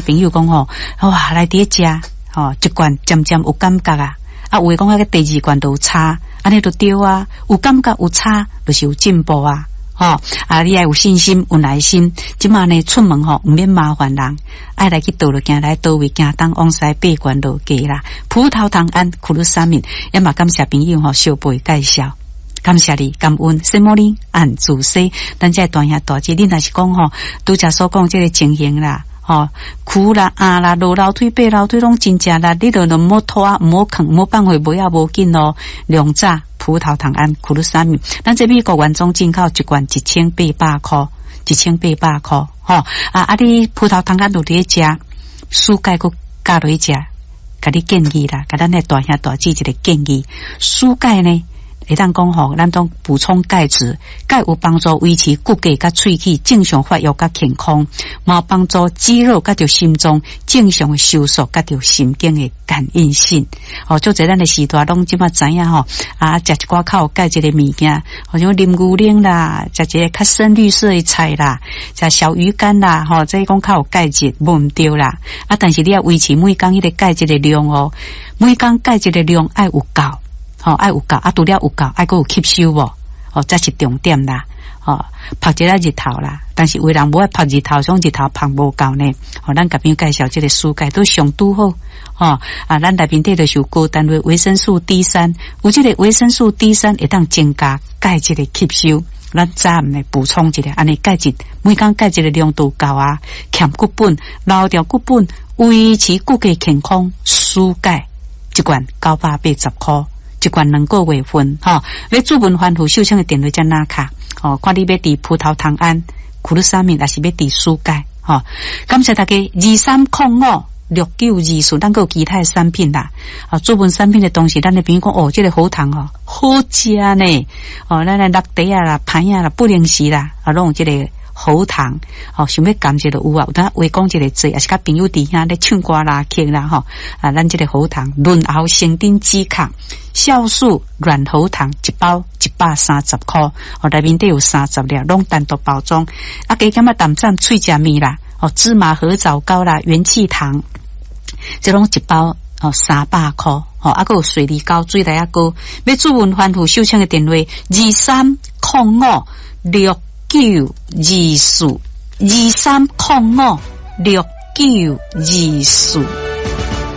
朋友讲吼，哇，来伫食吼，一罐渐渐有感觉啊，啊，有诶讲个第二罐都有差，安尼就对啊，有感觉有差，就是有进步啊。啊，你要有信心，有耐心。即马呢，出门吼，唔免麻烦人，爱来去倒落行来倒位行东往西八关路街啦。葡萄糖胺库鲁沙敏，也嘛感谢朋友吼小辈介绍，感谢你，感恩圣莫林按主西，咱这大兄大姐，你若是讲吼，拄则所讲这个情形啦。苦啦、啦、落楼梯、爬楼梯拢真正啦，你就唔好拖啊，唔好啃，唔好放回，不要无紧咯。两扎葡萄糖胺库鲁沙敏，咱这美国原装进口一罐1800块，1800块，你葡萄糖胺落伫食，蔬钙佮加落去食，甲你建议啦，甲咱的大兄大姐一个建议，蔬钙呢。会当讲吼，咱当补充钙质，钙有帮助维持骨骼甲喙齿正常发育甲健康，嘛有帮助肌肉甲着心脏正常的收缩甲着神经的感应性。做者咱的时代拢即马知影吼，食一寡较有钙质的物件，好像啉牛奶啦，食一个较深绿色的菜啦，食小鱼干啦，这讲较有钙质无毋对啦。但是你要维持每工迄个钙质的量哦，每工钙质的量爱有够。爱有够，除了有够，爱阁有吸收无？这是重点啦。晒一日头啦，但是有人无爱晒日头，像日头晒无够呢。咱甲朋友介绍这个蔬钙都上拄好。咱内面底就是有高单位维生素 D3， 有这个维生素 D3会当增加钙质的吸收。咱早暗来补充一下，安尼钙质每工钙质的量都够啊。欠骨本，留掉骨本，维持骨骼健康，蔬钙一罐980块。一罐2个月份，要主文番薯秀清的电话在哪卡？看你要滴葡萄糖胺、库鲁沙敏，还是要滴蔬钙？感谢大家23056924，咱个有其他的产品啦。主文产品的东西，咱的朋友讲这个好糖好食呢。咱来落地啊啦、盘啊啦、不零食啦，拢有这个。好糖，想要感谢就有啊，有当话讲一个字，也是甲朋友伫遐咧唱歌啦、曲啦，咱这个好糖润喉生丁止咳，酵素软喉糖一包130块，内面都有30粒，拢单独包装。加减淡淡脆食面啦，芝麻合枣糕啦、元气糖，这拢一包300块，还有水梨膏、水梨膏。要主文番薯秀清的电话23056924，23056924。